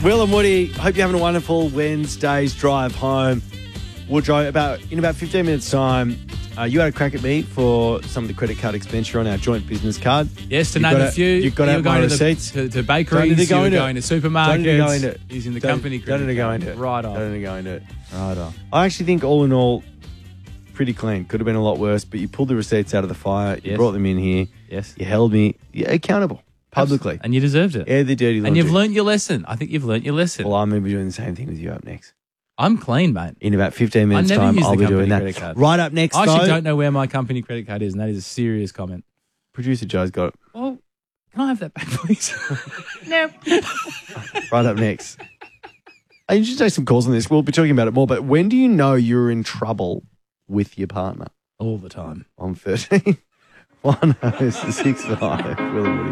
Will and Woody, hope you're having a wonderful Wednesday's drive home. Woodrow, in about 15 minutes' time, you had a crack at me for some of the credit card expenditure on our joint business card. Yes, to name a few. You've got to have my receipts. To bakeries, you were going to supermarkets, using the company credit Don't need to go card. into it. Right on. Don't need to go into it. Right on. I actually think all in all, pretty clean. Could have been a lot worse, but you pulled the receipts out of the fire. You brought them in here. Yes. You held me accountable publicly. And you deserved it. Yeah, the dirty laundry. And you've learnt your lesson. I think you've learnt your lesson. Well, I'm going to be doing the same thing with you up next. I'm clean, mate. In about 15 minutes' I never time, use I'll the be doing company that. credit card. Right up next, I actually though, don't know where my company credit card is, and that is a serious comment. Producer Joe's got it. Well, can I have that back, please? No. Right up next. You should take some calls on this. We'll be talking about it more, but when do you know you're in trouble with your partner? All the time. On 13. 106.5. Will and Woody.